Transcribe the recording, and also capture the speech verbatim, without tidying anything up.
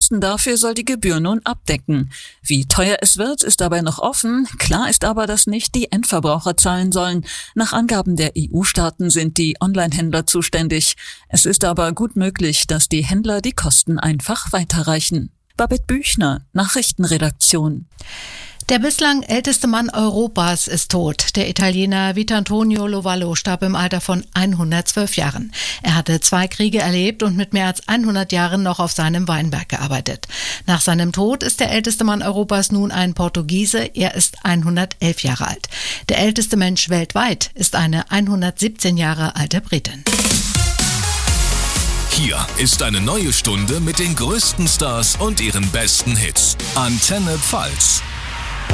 Kosten dafür soll die Gebühr nun abdecken. Wie teuer es wird, ist dabei noch offen. Klar ist aber, dass nicht die Endverbraucher zahlen sollen. Nach Angaben der E U-Staaten sind die Onlinehändler zuständig. Es ist aber gut möglich, dass die Händler die Kosten einfach weiterreichen. Babette Büchner, Nachrichtenredaktion. Der bislang älteste Mann Europas ist tot. Der Italiener Vitantonio Lovallo starb im Alter von hundertzwölf Jahren. Er hatte zwei Kriege erlebt und mit mehr als hundert Jahren noch auf seinem Weinberg gearbeitet. Nach seinem Tod ist der älteste Mann Europas nun ein Portugiese. Er ist hundertelf Jahre alt. Der älteste Mensch weltweit ist eine hundertsiebzehn Jahre alte Britin. Hier ist eine neue Stunde mit den größten Stars und ihren besten Hits. Antenne Pfalz.